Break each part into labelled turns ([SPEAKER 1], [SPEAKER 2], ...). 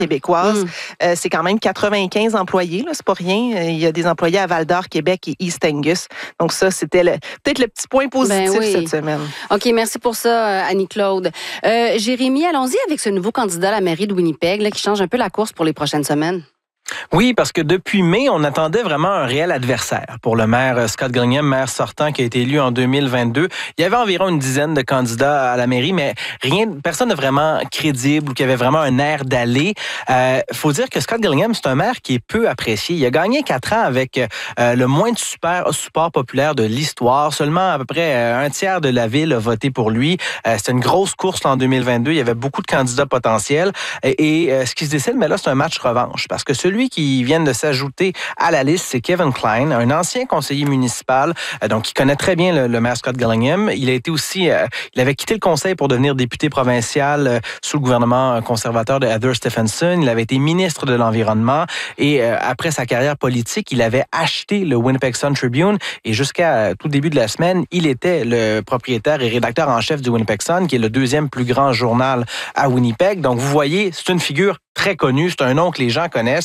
[SPEAKER 1] québécoise. C'est quand même 95 employés, là, c'est pas rien. Il y a des employés à Val-d'Or, Québec et East Angus. Donc ça, c'était peut-être le petit point positif cette semaine.
[SPEAKER 2] OK, merci pour ça, Annie-Claude. Jérémy, allons-y avec ce nouveau candidat à la mairie de Winnipeg là, qui change un peu la course pour les prochaines semaines.
[SPEAKER 3] Oui, parce que depuis mai, on attendait vraiment un réel adversaire pour le maire Scott Gillingham, maire sortant qui a été élu en 2022. Il y avait environ une dizaine de candidats à la mairie, mais personne n'est vraiment crédible ou qui avait vraiment un air d'aller. Faut dire que Scott Gillingham, c'est un maire qui est peu apprécié. Il a gagné 4 ans avec le moins de support populaire de l'histoire. Seulement à peu près un tiers de la ville a voté pour lui. C'était une grosse course là, en 2022. Il y avait beaucoup de candidats potentiels. Et ce qui se décide, mais là, c'est un match revanche parce que celui qui vient de s'ajouter à la liste, c'est Kevin Klein, un ancien conseiller municipal, donc qui connaît très bien le maire Scott Gillingham. Il a été aussi, il avait quitté le conseil pour devenir député provincial sous le gouvernement conservateur de Heather Stephenson. Il avait été ministre de l'Environnement et après sa carrière politique, il avait acheté le Winnipeg Sun Tribune et jusqu'à tout début de la semaine, il était le propriétaire et rédacteur en chef du Winnipeg Sun, qui est le deuxième plus grand journal à Winnipeg. Donc, vous voyez, c'est une figure très connu, c'est un nom que les gens connaissent.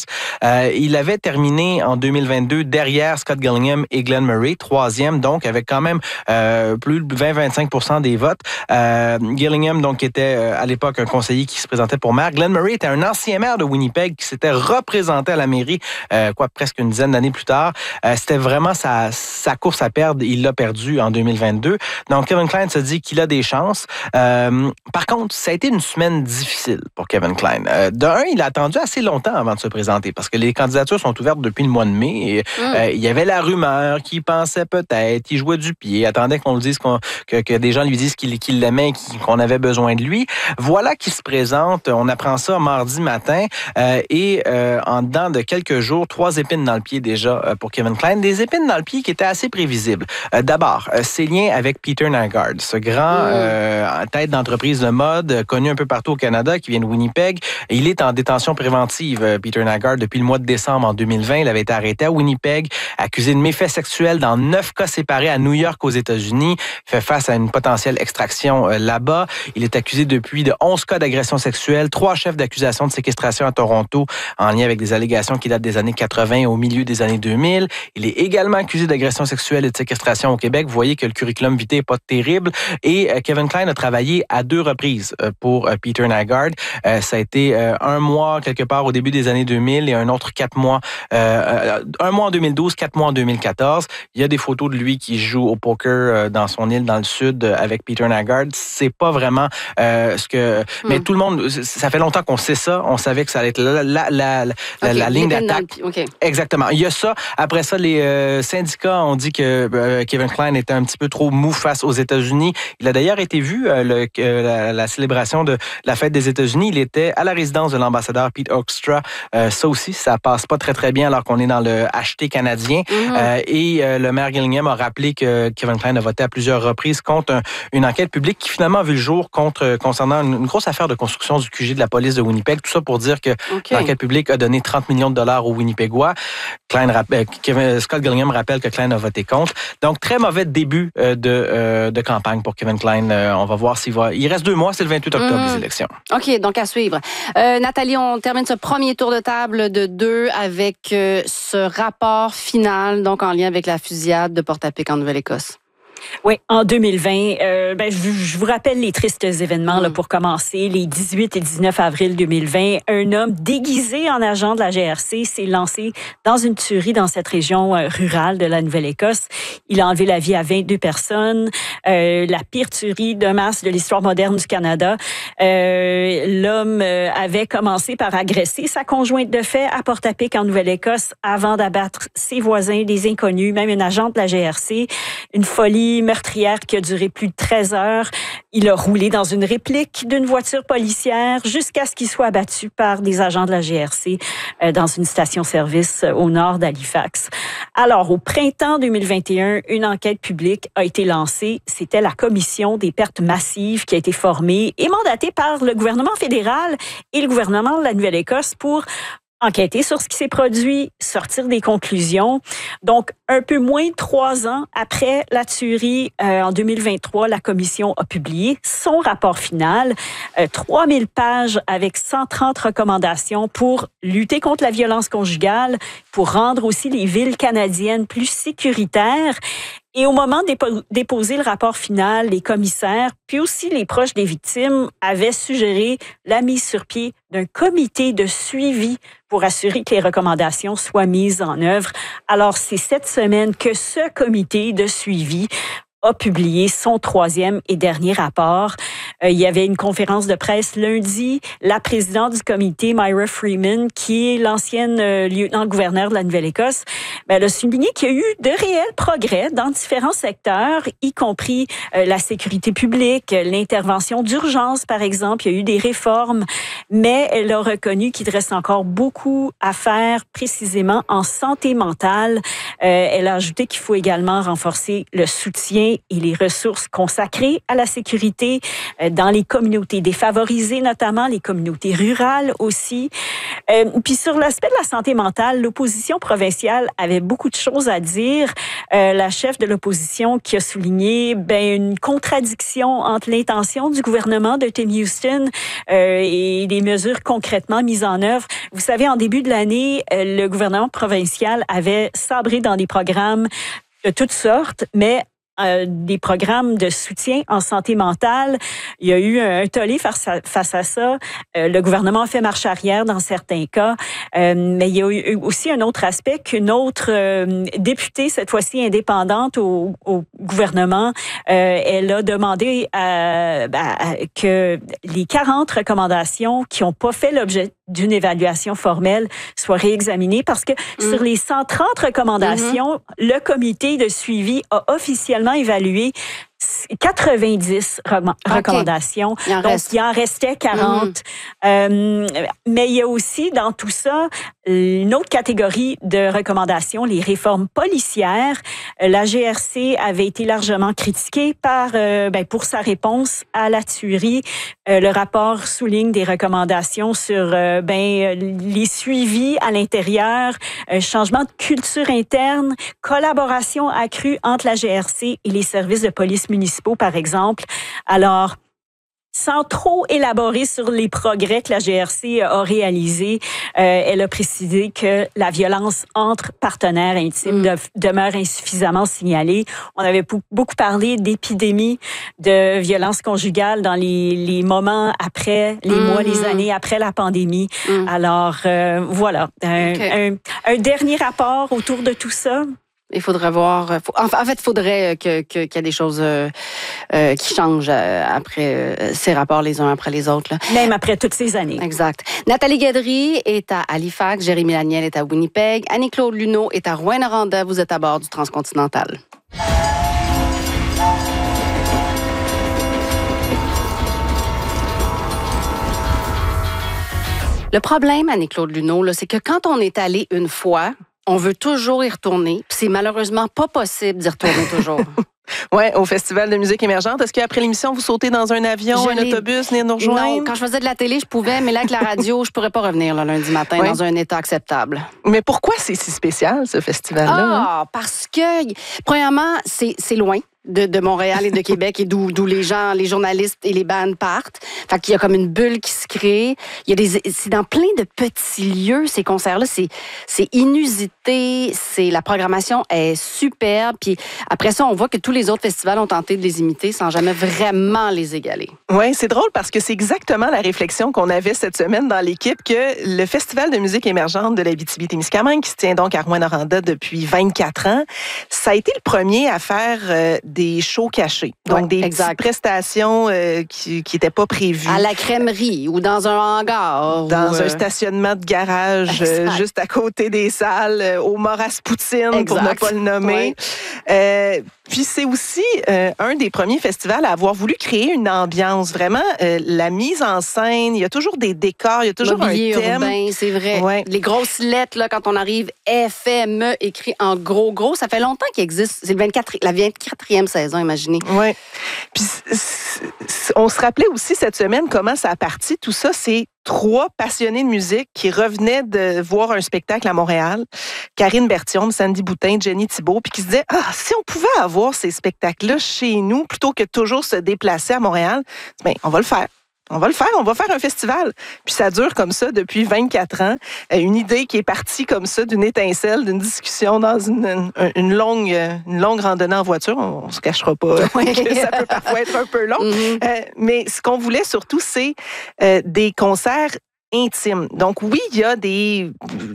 [SPEAKER 3] Il avait terminé en 2022 derrière Scott Gillingham et Glenn Murray, troisième, donc avec quand même plus de 20-25% des votes. Gillingham, donc, était à l'époque un conseiller qui se présentait pour maire. Glenn Murray était un ancien maire de Winnipeg qui s'était représenté à la mairie presque une dizaine d'années plus tard. C'était vraiment sa course à perdre. Il l'a perdu en 2022. Donc, Kevin Klein se dit qu'il a des chances. Par contre, ça a été une semaine difficile pour Kevin Klein. Il a attendu assez longtemps avant de se présenter parce que les candidatures sont ouvertes depuis le mois de mai. Et, il y avait la rumeur qu'il pensait peut-être, il jouait du pied, attendait qu'on le dise, que des gens lui disent qu'il l'aimait, qu'on avait besoin de lui. Voilà qu'il se présente. On apprend ça mardi matin et en dedans de quelques jours, 3 épines dans le pied déjà pour Kevin Klein. Des épines dans le pied qui étaient assez prévisibles. D'abord, ses liens avec Peter Nygard, ce grand tête d'entreprise de mode connu un peu partout au Canada qui vient de Winnipeg. Il est en détention préventive, Peter Nygard, depuis le mois de décembre en 2020. Il avait été arrêté à Winnipeg, accusé de méfaits sexuels dans 9 cas séparés à New York aux États-Unis. Il fait face à une potentielle extraction là-bas. Il est accusé depuis de 11 cas d'agression sexuelle, 3 chefs d'accusation de séquestration à Toronto en lien avec des allégations qui datent des années 80 au milieu des années 2000. Il est également accusé d'agression sexuelle et de séquestration au Québec. Vous voyez que le curriculum vitae n'est pas terrible. Et Kevin Klein a travaillé à 2 reprises pour Peter Nygard. Ça a été un mois quelque part au début des années 2000 et un autre 4 mois, un mois en 2012, 4 mois en 2014. Il y a des photos de lui qui joue au poker dans son île dans le sud avec Peter Nygard. C'est pas vraiment ce que... Mais tout le monde, ça fait longtemps qu'on sait ça. On savait que ça allait être la ligne d'attaque.
[SPEAKER 2] Okay.
[SPEAKER 3] Exactement. Il y a ça. Après ça, les syndicats ont dit que Kevin Klein était un petit peu trop mou face aux États-Unis. Il a d'ailleurs été vu la célébration de la fête des États-Unis. Il était à la résidence de l'ambassadeur Pete Hoekstra. Ça aussi, ça passe pas très, très bien alors qu'on est dans le acheté canadien. Et le maire Gillingham a rappelé que Kevin Klein a voté à plusieurs reprises contre une enquête publique qui finalement a vu le jour concernant une grosse affaire de construction du QG de la police de Winnipeg. Tout ça pour dire que l'enquête publique a donné 30 millions de dollars aux Winnipégois. Scott Gillingham rappelle que Klein a voté contre. Donc, très mauvais début de campagne pour Kevin Klein. On va voir s'il va... Il reste 2 mois, c'est le 28 octobre, les élections.
[SPEAKER 2] OK, donc à suivre. Nathalie, on termine ce premier tour de table de 2 avec ce rapport final, donc en lien avec la fusillade de Portapique en Nouvelle-Écosse.
[SPEAKER 4] Oui, en 2020, je vous rappelle les tristes événements là, pour commencer. Les 18 et 19 avril 2020, un homme déguisé en agent de la GRC s'est lancé dans une tuerie dans cette région rurale de la Nouvelle-Écosse. Il a enlevé la vie à 22 personnes. La pire tuerie de masse de l'histoire moderne du Canada. L'homme avait commencé par agresser sa conjointe de fait à Portapique en Nouvelle-Écosse avant d'abattre ses voisins, des inconnus, même une agente de la GRC. Une folie meurtrière qui a duré plus de 13 heures. Il a roulé dans une réplique d'une voiture policière jusqu'à ce qu'il soit abattu par des agents de la GRC dans une station-service au nord d'Halifax. Alors, au printemps 2021, une enquête publique a été lancée. C'était la Commission des pertes massives qui a été formée et mandatée par le gouvernement fédéral et le gouvernement de la Nouvelle-Écosse pour enquêter sur ce qui s'est produit, sortir des conclusions. Donc, un peu moins de 3 ans après la tuerie, en 2023, la commission a publié son rapport final. 3000 pages avec 130 recommandations pour lutter contre la violence conjugale, pour rendre aussi les villes canadiennes plus sécuritaires. Et au moment de déposer le rapport final, les commissaires, puis aussi les proches des victimes, avaient suggéré la mise sur pied d'un comité de suivi pour assurer que les recommandations soient mises en œuvre. Alors, c'est cette semaine que ce comité de suivi a publié son 3e et dernier rapport. Il y avait une conférence de presse lundi. La présidente du comité, Myra Freeman, qui est l'ancienne lieutenant-gouverneur de la Nouvelle-Écosse, elle a souligné qu'il y a eu de réels progrès dans différents secteurs, y compris la sécurité publique, l'intervention d'urgence, par exemple. Il y a eu des réformes, mais elle a reconnu qu'il reste encore beaucoup à faire, précisément en santé mentale. Elle a ajouté qu'il faut également renforcer le soutien et les ressources consacrées à la sécurité dans les communautés défavorisées, notamment les communautés rurales aussi. Puis sur l'aspect de la santé mentale, l'opposition provinciale avait beaucoup de choses à dire. La chef de l'opposition qui a souligné une contradiction entre l'intention du gouvernement de Tim Houston et les mesures concrètement mises en œuvre. Vous savez, en début de l'année, le gouvernement provincial avait sabré dans des programmes de toutes sortes, mais des programmes de soutien en santé mentale. Il y a eu un tollé face à ça. Le gouvernement a fait marche arrière dans certains cas. Mais il y a eu aussi un autre aspect qu'une autre députée, cette fois-ci indépendante au gouvernement, elle a demandé que les 40 recommandations qui n'ont pas fait l'objet d'une évaluation formelle soient réexaminées parce que sur les 130 recommandations, le comité de suivi a officiellement évalué 90 recommandations. Donc, il en restait 40. Mais il y a aussi, dans tout ça, une autre catégorie de recommandations, les réformes policières. La GRC avait été largement critiquée pour sa réponse à la tuerie. Le rapport souligne des recommandations sur les suivis à l'intérieur, changement de culture interne, collaboration accrue entre la GRC et les services de police municipaux, par exemple. Alors, sans trop élaborer sur les progrès que la GRC a réalisés, elle a précisé que la violence entre partenaires intimes demeure insuffisamment signalée. On avait beaucoup parlé d'épidémie de violence conjugale dans les moments après, les mois, les années après la pandémie. Alors, voilà, un dernier rapport autour de tout ça.
[SPEAKER 2] Il faudrait voir. En fait, il faudrait qu'il y ait des choses qui changent après ces rapports les uns après les autres. Là.
[SPEAKER 4] Même après toutes ces années.
[SPEAKER 2] Exact. Nathalie Guedry est à Halifax, Jérémy Laniel est à Winnipeg, Annie-Claude Luneau est à Rouyn-Noranda. Vous êtes à bord du Transcontinental. Le problème, Annie-Claude Luneau, là, c'est que quand on est allé une fois, on veut toujours y retourner, puis c'est malheureusement pas possible d'y retourner toujours.
[SPEAKER 1] Oui, au Festival de musique émergente. Est-ce qu'après l'émission, vous sautez dans un avion, un autobus, venir nous rejoindre?
[SPEAKER 2] Non, quand je faisais de la télé, je pouvais, mais là, avec la radio, je pourrais pas revenir lundi matin dans un état acceptable.
[SPEAKER 1] Mais pourquoi c'est si spécial, ce festival-là?
[SPEAKER 2] Parce que, premièrement, c'est loin de Montréal et de Québec et d'où les gens, les journalistes et les bandes partent. Fait qu'il y a comme une bulle qui se crée. C'est dans plein de petits lieux, ces concerts-là. C'est inusité. La programmation est superbe. Puis après ça, on voit que tous les autres festivals ont tenté de les imiter sans jamais vraiment les égaler.
[SPEAKER 1] Oui, c'est drôle parce que c'est exactement la réflexion qu'on avait cette semaine dans l'équipe que le Festival de musique émergente de l'Abitibi-Témiscamingue, qui se tient donc à Rouyn-Noranda depuis 24 ans, ça a été le premier à faire des shows cachés. Donc, des petites prestations qui n'étaient pas prévues.
[SPEAKER 2] À la crèmerie ou dans un hangar.
[SPEAKER 1] Dans un stationnement de garage juste à côté des salles, au Moras Poutine, pour ne pas le nommer. Puis c'est aussi un des premiers festivals à avoir voulu créer une ambiance. Vraiment, la mise en scène, il y a toujours des décors, il y a toujours
[SPEAKER 2] mobilier
[SPEAKER 1] un thème.
[SPEAKER 2] Urbain, c'est vrai. Ouais. Les grosses lettres, là, quand on arrive, FME, écrit en gros. Ça fait longtemps qu'il existe. C'est la 24e saison, imaginez.
[SPEAKER 1] Oui. Puis on se rappelait aussi cette semaine comment ça a parti. Tout ça, c'est 3 passionnés de musique qui revenaient de voir un spectacle à Montréal. Karine Berthiaume, Sandy Boutin, Jenny Thibault, puis qui se disaient, si on pouvait avoir ces spectacles-là chez nous, plutôt que toujours se déplacer à Montréal, bien, on va le faire. On va faire un festival. Puis ça dure comme ça depuis 24 ans. Une idée qui est partie comme ça d'une étincelle, d'une discussion dans une longue randonnée en voiture. On se cachera pas que ça peut parfois être un peu long. Mais ce qu'on voulait surtout, c'est des concerts intime. Donc oui, il y a des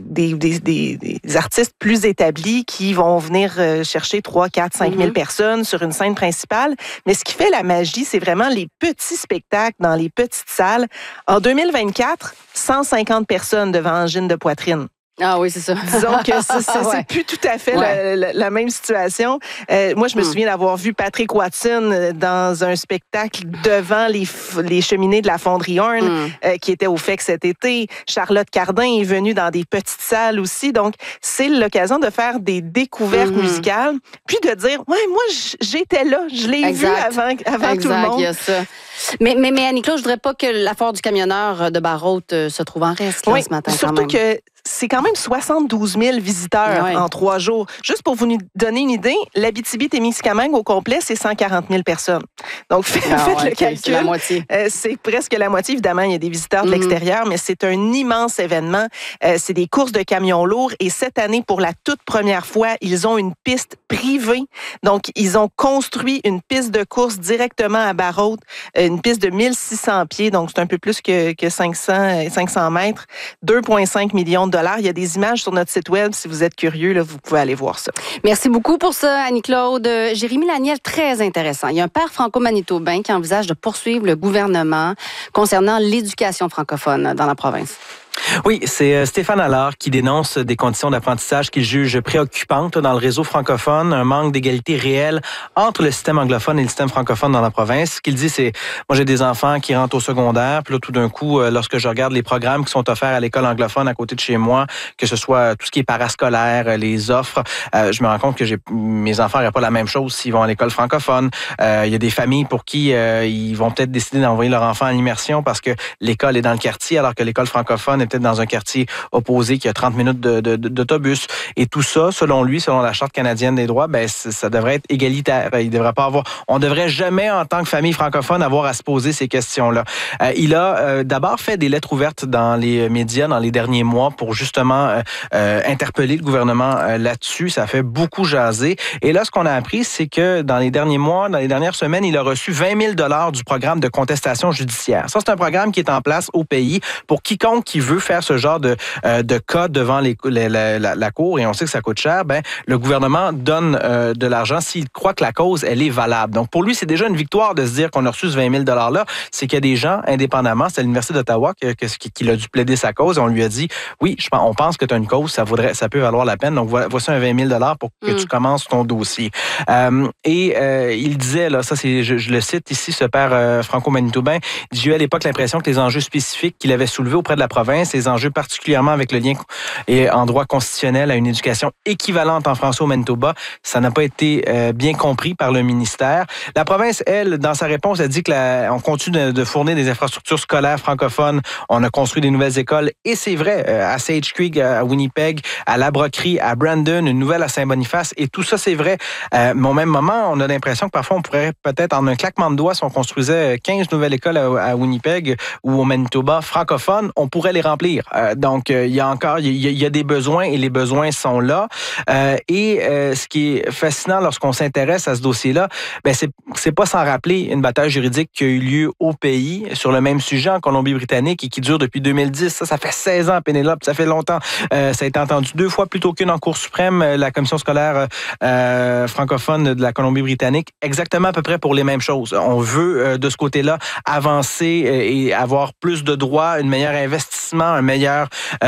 [SPEAKER 1] artistes plus établis qui vont venir chercher 3, 4, 5 000 personnes sur une scène principale, mais ce qui fait la magie, c'est vraiment les petits spectacles dans les petites salles. En 2024, 150 personnes devant Angine de poitrine.
[SPEAKER 2] Ah oui, c'est ça.
[SPEAKER 1] Disons que c'est plus tout à fait la même situation. Moi, je me souviens d'avoir vu Patrick Watson dans un spectacle devant les cheminées de la fonderie Horn, qui était au FEC cet été. Charlotte Cardin est venue dans des petites salles aussi. Donc, c'est l'occasion de faire des découvertes musicales, puis de dire, moi, j'étais là, je l'ai vu avant tout le monde.
[SPEAKER 2] Il y a ça. Mais Annie-Claude, je voudrais pas que la foire du camionneur de Barrault se trouve en reste ce matin.
[SPEAKER 1] Surtout que c'est quand même 72 000 visiteurs en 3 jours. Juste pour vous donner une idée, l'Abitibi-Témiscamingue au complet, c'est 140 000 personnes. Donc, faites le calcul.
[SPEAKER 2] C'est la moitié.
[SPEAKER 1] C'est presque la moitié. Évidemment, il y a des visiteurs de l'extérieur, mais c'est un immense événement. C'est des courses de camions lourds. Et cette année, pour la toute première fois, ils ont une piste privée. Donc, ils ont construit une piste de course directement à Barrault, une piste de 1600 pieds. Donc, c'est un peu plus que 500 mètres. 2,5 millions de $. Il y a des images sur notre site web. Si vous êtes curieux, là, vous pouvez aller voir ça.
[SPEAKER 2] Merci beaucoup pour ça, Annie-Claude. Jérémy Laniel, très intéressant. Il y a un père franco-manitobain qui envisage de poursuivre le gouvernement concernant l'éducation francophone dans la province.
[SPEAKER 3] Oui, c'est Stéphane Allard qui dénonce des conditions d'apprentissage qu'il juge préoccupantes dans le réseau francophone, un manque d'égalité réelle entre le système anglophone et le système francophone dans la province. Ce qu'il dit, c'est, moi j'ai des enfants qui rentrent au secondaire, puis là tout d'un coup, lorsque je regarde les programmes qui sont offerts à l'école anglophone à côté de chez moi, que ce soit tout ce qui est parascolaire, les offres, je me rends compte que mes enfants n'auraient pas la même chose s'ils vont à l'école francophone. Il y a des familles pour qui ils vont peut-être décider d'envoyer leur enfant à l'immersion parce que l'école est dans le quartier, alors que l'école francophone est peut-être dans un quartier opposé qui a 30 minutes d'autobus. Et tout ça, selon lui, selon la Charte canadienne des droits, ben ça devrait être égalitaire. On devrait jamais, en tant que famille francophone, avoir à se poser ces questions-là. Il a d'abord fait des lettres ouvertes dans les médias dans les derniers mois pour justement interpeller le gouvernement là-dessus. Ça fait beaucoup jaser. Et là, ce qu'on a appris, c'est que dans les derniers mois, dans les dernières semaines, il a reçu 20 000 $ du programme de contestation judiciaire. Ça, c'est un programme qui est en place au pays pour quiconque qui veut faire ce genre de cas devant la cour, et on sait que ça coûte cher, ben, le gouvernement donne de l'argent s'il croit que la cause, elle est valable. Donc, pour lui, c'est déjà une victoire de se dire qu'on a reçu ce 20 000 $-là. C'est qu'il y a des gens, indépendamment, c'est à l'Université d'Ottawa qu'il a dû plaider sa cause. On lui a dit, oui, on pense que tu as une cause, ça peut valoir la peine. Donc, voici un 20 000 $ pour que tu commences ton dossier. Il disait, là, ça, je le cite ici, ce père franco-manitobain, j'ai eu à l'époque l'impression que les enjeux spécifiques qu'il avait soulevés auprès de la province, les enjeux particulièrement avec le lien et en droit constitutionnel à une éducation équivalente en français au Manitoba, ça n'a pas été bien compris par le ministère. La province, elle, dans sa réponse, a dit qu'on continue de fournir des infrastructures scolaires francophones. On a construit des nouvelles écoles, et c'est vrai, à Sage Creek, à Winnipeg, à La Broquerie, à Brandon, une nouvelle à Saint-Boniface, et tout ça, c'est vrai. Mais au même moment, on a l'impression que parfois, on pourrait peut-être, en un claquement de doigts, si on construisait 15 nouvelles écoles à Winnipeg ou au Manitoba francophones, on pourrait les remplir. Donc, il y a des besoins, et les besoins sont là. Ce qui est fascinant lorsqu'on s'intéresse à ce dossier-là, ben c'est pas sans rappeler une bataille juridique qui a eu lieu au pays sur le même sujet en Colombie-Britannique et qui dure depuis 2010. Ça fait 16 ans, Pénélope, ça fait longtemps. Ça a été entendu 2 fois plutôt qu'une en Cour suprême, la commission scolaire francophone de la Colombie-Britannique, exactement à peu près pour les mêmes choses. On veut, de ce côté-là, avancer et avoir plus de droits, un meilleur investissement, une meilleure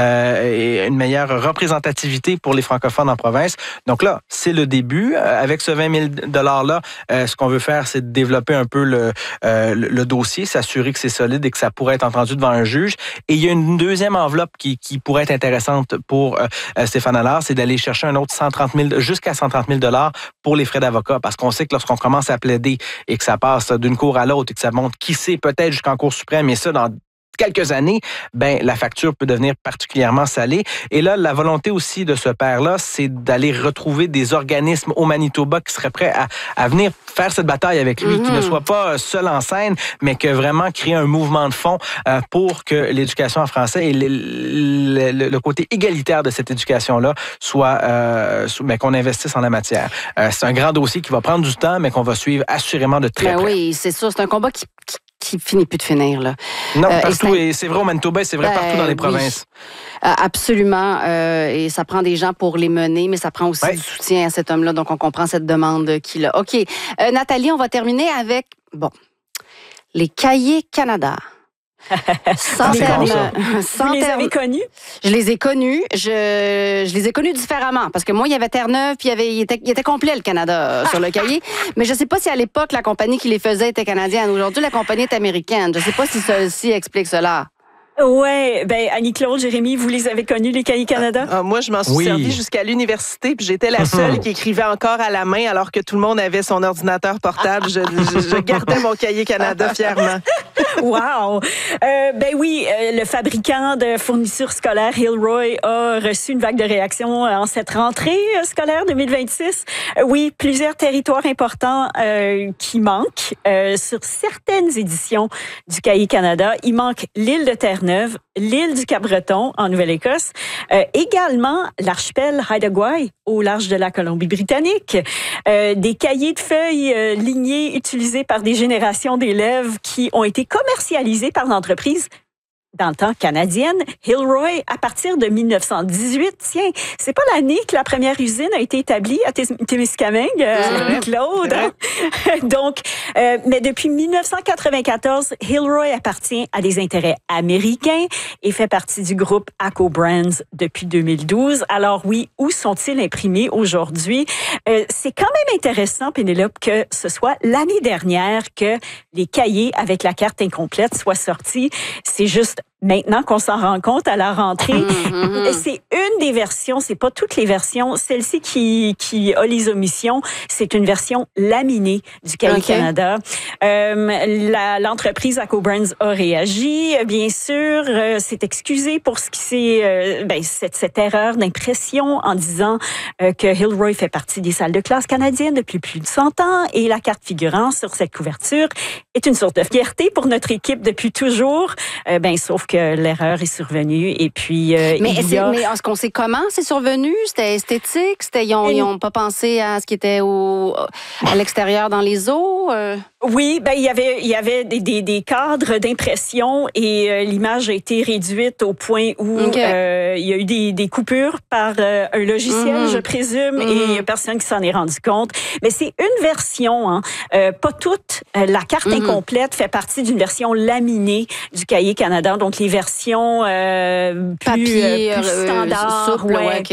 [SPEAKER 3] représentativité pour les francophones en province. Donc là, c'est le début. Avec ce 20 000 $-là, ce qu'on veut faire, c'est de développer un peu le dossier, s'assurer que c'est solide et que ça pourrait être entendu devant un juge. Et il y a une deuxième enveloppe qui pourrait être intéressante pour Stéphane Allard, c'est d'aller chercher un autre jusqu'à 130 000 $ pour les frais d'avocat. Parce qu'on sait que lorsqu'on commence à plaider et que ça passe d'une cour à l'autre et que ça monte, qui sait, peut-être jusqu'en Cour suprême, et ça, dans quelques années, la facture peut devenir particulièrement salée. Et là, la volonté aussi de ce père-là, c'est d'aller retrouver des organismes au Manitoba qui seraient prêts à venir faire cette bataille avec lui, qui ne soit pas seul en scène, mais que vraiment créer un mouvement de fond pour que l'éducation en français et le côté égalitaire de cette éducation-là soit qu'on investisse en la matière. C'est un grand dossier qui va prendre du temps, mais qu'on va suivre assurément de très près.
[SPEAKER 2] Oui, c'est sûr. C'est un combat qui finit plus de finir, là.
[SPEAKER 3] Non, partout. Et c'est vrai au Manitoba, c'est vrai partout dans les provinces.
[SPEAKER 2] Absolument. Et ça prend des gens pour les mener, mais ça prend aussi du soutien à cet homme-là. Donc, on comprend cette demande qu'il a. OK. Nathalie, on va terminer avec, les Cahiers Canada.
[SPEAKER 4] Vous les avez connus?
[SPEAKER 2] Je les ai connus. Je les ai connus différemment. Parce que moi, il y avait Terre-Neuve, puis il était complet, le Canada, sur le cahier. Mais je ne sais pas si à l'époque, la compagnie qui les faisait était canadienne. Aujourd'hui, la compagnie est américaine. Je ne sais pas si ceci explique cela.
[SPEAKER 4] Oui, Annie-Claude, Jérémy, vous les avez connus, les Cahiers Canada?
[SPEAKER 1] Moi, je m'en suis servi jusqu'à l'université, puis j'étais la seule qui écrivait encore à la main, alors que tout le monde avait son ordinateur portable. Je gardais mon Cahier Canada fièrement.
[SPEAKER 4] Wow! Le fabricant de fournitures scolaires Hilroy a reçu une vague de réactions en cette rentrée scolaire 2026. Oui, plusieurs territoires importants qui manquent sur certaines éditions du Cahier Canada. Il manque l'île de Terre-Neuve, l'île du Cap-Breton en Nouvelle-Écosse, également l'archipel Haida-Gwaii au large de la Colombie-Britannique, des cahiers de feuilles lignés utilisés par des générations d'élèves qui ont été commercialisés par l'entreprise dans le temps canadienne, Hilroy, à partir de 1918. Tiens, c'est pas l'année que la première usine a été établie à Témiscamingue, Claude. Donc, mais depuis 1994, Hilroy appartient à des intérêts américains et fait partie du groupe ACO Brands depuis 2012. Alors oui, où sont-ils imprimés aujourd'hui? C'est quand même intéressant, Pénélope, que ce soit l'année dernière que les cahiers avec la carte incomplète soient sortis. C'est juste maintenant qu'on s'en rend compte à la rentrée. C'est une des versions, c'est pas toutes les versions. Celle-ci qui a les omissions, c'est une version laminée du Cahier Canada. L'entreprise ACO Brands a réagi, bien sûr, s'est excusée pour ce qui c'est cette erreur d'impression en disant que Hilroy fait partie des salles de classe canadiennes depuis plus de 100 ans et la carte figurant sur cette couverture est une source de fierté pour notre équipe depuis toujours. Sauf que l'erreur est survenue et puis
[SPEAKER 2] mais est-ce qu'on sait comment c'est survenu? C'était esthétique? Ils n'ont pas pensé à ce qui était à l'extérieur dans les eaux?
[SPEAKER 4] Oui, il y avait des cadres d'impression et l'image a été réduite au point où il y a eu des coupures par un logiciel, je présume, et il n'y a personne qui s'en est rendu compte. Mais c'est une version, pas toute. La carte incomplète fait partie d'une version laminée du Cahier Canada, donc les versions plus standards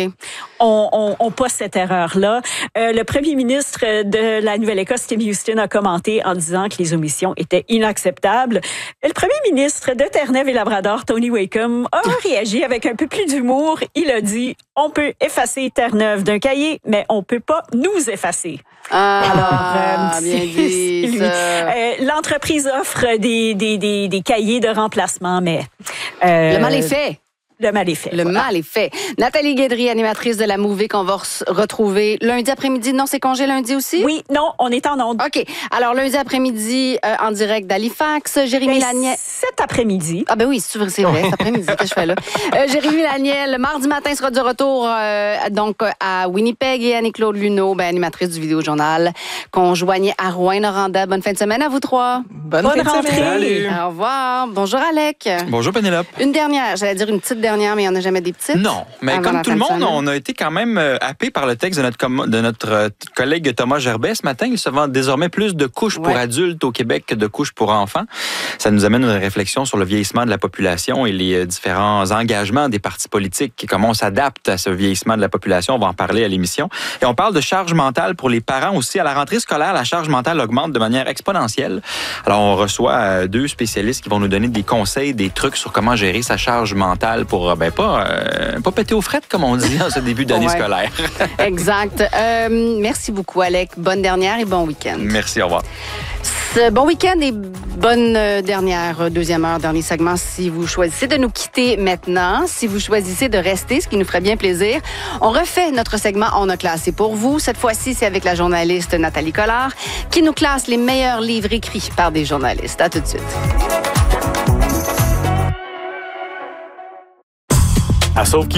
[SPEAKER 4] ont pas cette erreur-là. Le premier ministre de la Nouvelle-Écosse, Tim Houston, a commenté en disant que les omissions étaient inacceptables. Le premier ministre de Terre-Neuve et Labrador, Tony Wakeham, a réagi avec un peu plus d'humour. Il a dit « On peut effacer Terre-Neuve d'un cahier, mais on peut pas nous effacer. »
[SPEAKER 2] Alors, bien dit.
[SPEAKER 4] L'entreprise offre des cahiers de remplacement, mais...
[SPEAKER 2] le mal est fait.
[SPEAKER 4] Le mal est fait.
[SPEAKER 2] Le mal est fait. Nathalie Guédry, animatrice de la Mouvée qu'on va retrouver lundi après-midi. Non, c'est congé lundi aussi?
[SPEAKER 4] Oui, non, on est en ondes.
[SPEAKER 2] OK. Alors, lundi après-midi, en direct d'Halifax, Jérémy Laniel.
[SPEAKER 4] Cet après-midi.
[SPEAKER 2] Ah ben oui, c'est vrai, cet après-midi que je fais là. Jérémy Laniel, mardi matin, sera de retour donc à Winnipeg et Annie-Claude Luneau, animatrice du Vidéojournal, qu'on joignait à Rouyn-Noranda. Bonne fin de semaine à vous trois.
[SPEAKER 1] Bonne fin de
[SPEAKER 4] rentrée.
[SPEAKER 1] Salut.
[SPEAKER 2] Au revoir. Bonjour, Alec.
[SPEAKER 5] Bonjour, Pénélope.
[SPEAKER 2] Une dernière, j'allais dire une petite dernière, mais il n'y en a jamais des petites.
[SPEAKER 5] Non, mais comme tout le monde, on a été quand même happé par le texte de notre collègue Thomas Gerbet ce matin. Il se vend désormais plus de couches pour adultes au Québec que de couches pour enfants. Ça nous amène une réflexion sur le vieillissement de la population et les différents engagements des partis politiques et comment on s'adapte à ce vieillissement de la population. On va en parler à l'émission. Et on parle de charge mentale pour les parents aussi. À la rentrée scolaire, la charge mentale augmente de manière exponentielle. Alors, on reçoit deux spécialistes qui vont nous donner des conseils, des trucs sur comment gérer sa charge mentale pour pas péter aux frettes, comme on dit en ce début d'année scolaire.
[SPEAKER 2] Exact. Merci beaucoup, Alec. Bonne dernière et bon week-end.
[SPEAKER 5] Merci, au revoir.
[SPEAKER 2] Bon week-end et bonne deuxième heure, dernier segment. Si vous choisissez de nous quitter maintenant, si vous choisissez de rester, ce qui nous ferait bien plaisir, on refait notre segment On a classé pour vous. Cette fois-ci, c'est avec la journaliste Nathalie Collard qui nous classe les meilleurs livres écrits par des journalistes. À tout de suite.
[SPEAKER 6] À Sauve-Qui